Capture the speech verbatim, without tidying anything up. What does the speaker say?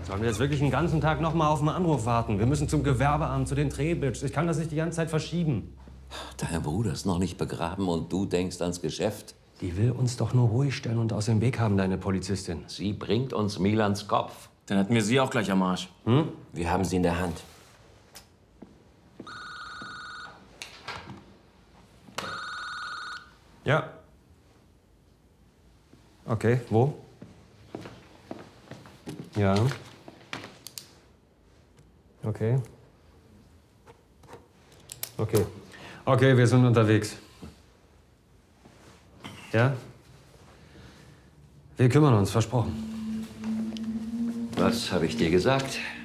Sollen wir jetzt wirklich den ganzen Tag noch mal auf einen Anruf warten? Wir müssen zum Gewerbeamt, zu den Trebitsch. Ich kann das nicht die ganze Zeit verschieben. Dein Bruder ist noch nicht begraben und du denkst ans Geschäft. Die will uns doch nur ruhig stellen und aus dem Weg haben, deine Polizistin. Sie bringt uns Milans Kopf. Dann hätten wir sie auch gleich am Arsch. Hm? Wir haben sie in der Hand. Ja. Okay, wo? Ja. Okay. Okay. Okay, wir sind unterwegs. Ja? Wir kümmern uns, versprochen. Was habe ich dir gesagt?